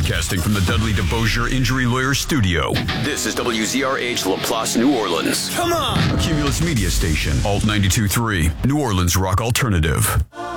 Broadcasting from the Dudley DeBosier Injury Lawyer Studio. This is WZRH LaPlace, New Orleans. Come on! A Cumulus Media Station, Alt 92.3, New Orleans Rock Alternative.